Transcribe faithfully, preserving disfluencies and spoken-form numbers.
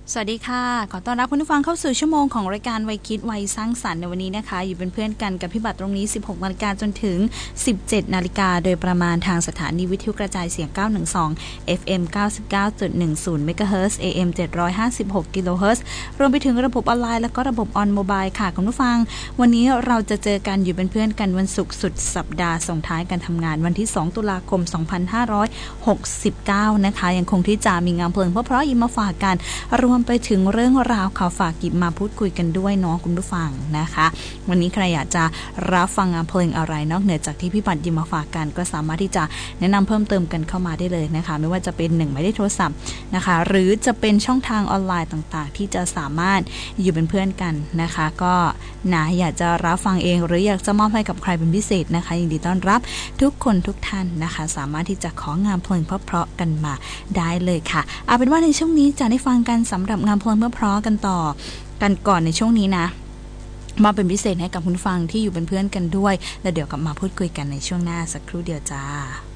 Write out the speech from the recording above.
สวัสดีค่ะขอต้อนรับคุณผู้ฟังเข้าสู่ชั่วโมงของรายการวัยคิดวัยสร้างสรรค์ในวันนี้นะคะอยู่เป็นเพื่อนกันกับพี่บัตรตรงนี้ สิบหกนาฬิกาจนถึง สิบเจ็ดนาฬิกาโดยประมาณทางสถานีวิทยุกระจายเสียงเก้าหนึ่งสอง เอฟ เอ็ม เก้าสิบเก้าจุดหนึ่งศูนย์ เมกะเฮิรตซ์ เอ เอ็ม เจ็ดร้อยห้าสิบหก กิโลเฮิรตซ์รวมไปถึงระบบออนไลน์และก็ระบบออนโมบายค่ะคุณผู้ฟังวันนี้เราจะเจอกันอยู่เป็นเพื่อนกันวันศุกร์สุดสัปดาห์ส่งท้ายการทำงานวันที่สองตุลาคมสองพันห้าร้อยหกสิบเก้านะคะยังคงที่จะมีงานเพลิงเพราะๆยิมมาฝากกันรวมไปถึงเรื่องราวข่าวฝากหยิบมาพูดคุยกันด้วยเนาะคุณผู้ฟังนะคะวันนี้ใครอยากจะรับฟังงานเพลงอะไรนอกเหนือจากที่พี่ปัดหยิบมาฝากกันก็สามารถที่จะแนะนำเพิ่มเติมกันเข้ามาได้เลยนะคะไม่ว่าจะเป็นหนึ่งหมายเลขโทรศัพท์นะคะหรือจะเป็นช่องทางออนไลน์ต่างๆที่จะสามารถอยู่เป็นเพื่อนกันนะคะก็นะอยากจะรับฟังเองหรืออยากจะมอบให้กับใครเป็นพิเศษนะคะยินดีต้อนรับทุกคนทุกท่านนะคะสามารถที่จะของานเพลงเพราะๆกันมาได้เลยค่ะเอาเป็นว่าในช่วงนี้จะได้ฟังกันสำหรับงานเพลงเพราะๆกันต่อกันก่อนในช่วงนี้นะมาเป็นพิเศษให้กับคุณฟังที่อยู่เป็นเพื่อนกันด้วยแล้วเดี๋ยวกลับมาพูดคุยกันในช่วงหน้าสักครู่เดียวจ้า